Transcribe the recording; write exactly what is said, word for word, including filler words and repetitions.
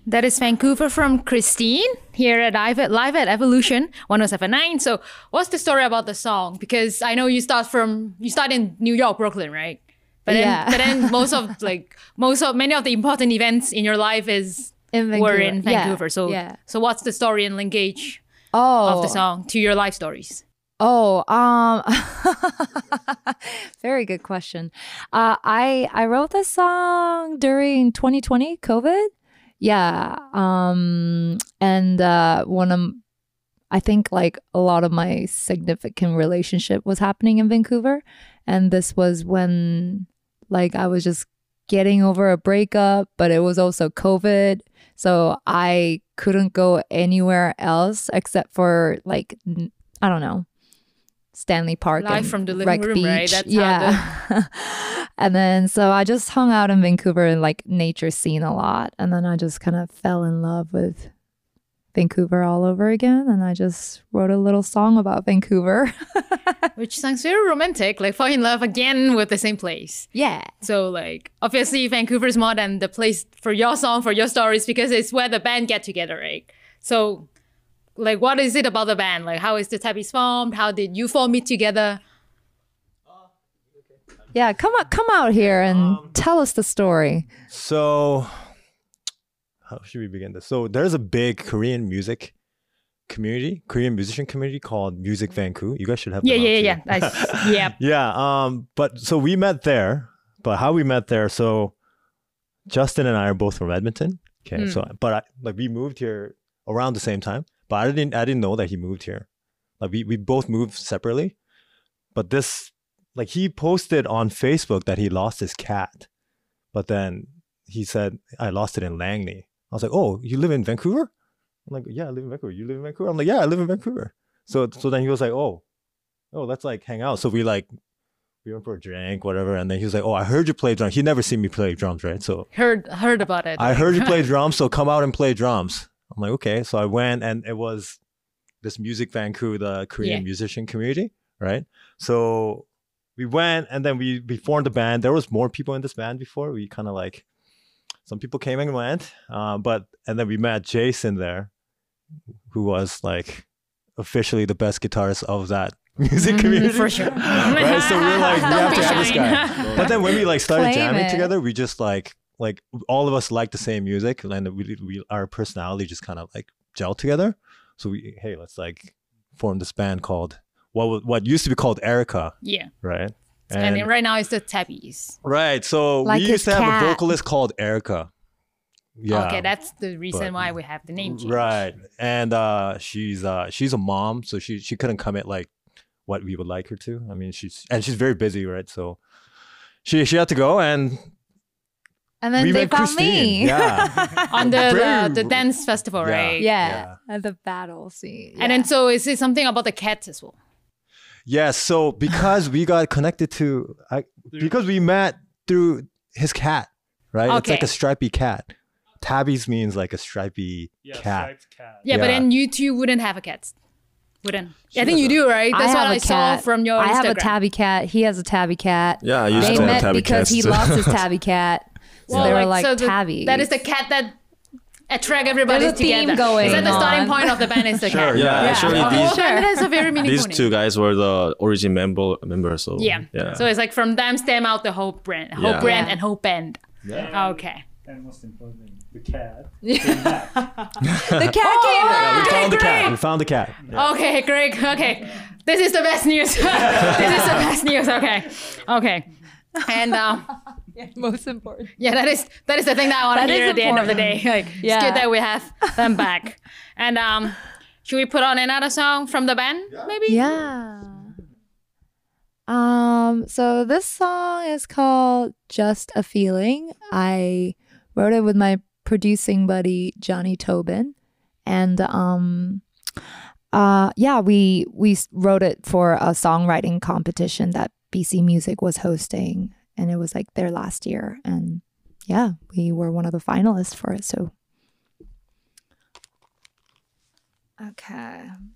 That is Vancouver from Christine here at Live at, Live at Evolution one oh seven point nine. So what's the story about the song? Because I know you start from, you start in New York, Brooklyn, right? But then, Yeah. but then most of like, most of, many of the important events in your life is, In were Vancouver. in Yeah, Vancouver. So, yeah. so what's the story and linkage Oh, of the song to your life stories? Oh, um, very good question. Uh, I I wrote this song during twenty twenty COVID. Yeah. Um, and uh, one of, I think like a lot of my significant relationship was happening in Vancouver, and this was when like I was just getting over a breakup, but it was also COVID, so I couldn't go anywhere else except for like n- I don't know. Stanley Park Live and from the living Wreck room, Beach. right? That's yeah. how And then so I just hung out in Vancouver and like nature scene a lot. And then I just kind of fell in love with Vancouver all over again. And I just wrote a little song about Vancouver. Which sounds very romantic, like fall in love again with the same place. Yeah. So like, obviously Vancouver is more than the place for your song, for your stories, because it's where the band get together, right? So like, what is it about the band? Like, how is the Tabbies formed? How did you four meet together? Yeah. Come out, come out here and Um, tell us the story. So, how should we begin this? So, there's a big Korean music community, Korean musician community called Music Vancouver. You guys should have Yeah, them out yeah, too. yeah, yeah. Nice. Yeah. Yeah. Um. But so we met there. But how we met there? So, Justin and I are both from Edmonton. Okay. Mm. So, but I, like we moved here around the same time. But I didn't. I didn't know that he moved here. Like we we both moved separately. But this, like he posted on Facebook that he lost his cat. But then he said, I lost it in Langley. I was like, oh, you live in Vancouver? I'm like, yeah, I live in Vancouver. You live in Vancouver? I'm like, yeah, I live in Vancouver. So so then he was like, oh, oh, let's like hang out. So we like, we went for a drink, whatever. And then he was like, oh, I heard you play drums. He never seen me play drums, right? So Heard heard about it. I heard you play drums, so come out and play drums. I'm like, okay. So I went and it was this Music Vancouver, the Korean Yeah. musician community, right? So we went and then we, we formed a band. There was more people in this band before. We kind of like, some people came and went. Um, but, and then we met Jason there, who was like officially the best guitarist of that music community. For sure. Right? So we were like, we Don't have be to have this shy. guy. But then when we like started Claim jamming it. together, we just like, like all of us like the same music and we, we our personality just kind of like gel together. So we, hey, let's like form this band called what wa- what used to be called Erica, Yeah. right? And, then right now it's the Tabbies. right. So Like we his used to have cat. a vocalist called Erica. Yeah. Okay, that's the reason but- why we have the name change. Right. And uh she's uh she's a mom, so she she couldn't commit like what we would like her to. I mean, she's and she's very busy, right? So she she had to go and And then we they met found Christine. me. Yeah. On the, Very- the the dance festival, Yeah. right? Yeah. At the battle scene. And then so is it something about the cats as well? Yes. So because we got connected to, I, because we met through his cat, right? It's like Okay. a stripy cat. Tabbies means like a stripy Yeah, cat. striped cat. Yeah, but Yeah. then you two wouldn't have a cat. Wouldn't. She I think has you a- do, right? That's I what have I a saw cat. from your I Instagram. have a tabby cat. He has a tabby cat. Yeah, I used They to own met tabby because cats he too. lost his tabby cat. So they were like so the- tabbies. That is the cat that attract everybody There's a theme together. going Is that the starting on. point of the band? Is the Sure, cat? Yeah, Yeah. actually Oh, these well, that is a very meaningful these name. two guys were the origin member members. So Yeah. yeah. So it's like from them stem out the whole brand, whole Yeah. brand Yeah. and whole band. Yeah. Okay. And most importantly, the cat. the cat came Yeah, we out. found the cat. great. We found the cat. Yeah. Okay, great. Okay. This is the best news. This is the best news. Okay. Okay. And um, Most important. yeah, that is that is the thing that I want That to is hear at the end of the day. important. Like, Yeah. it's good that we have them back. And um, should we put on another song from the band? Maybe. Yeah. Um, so this song is called Just a Feeling. I wrote it with my producing buddy Johnny Tobin. And um uh yeah, we we s- wrote it for a songwriting competition that B C Music was hosting, and it was like their last year, and yeah, we were one of the finalists for it. So okay.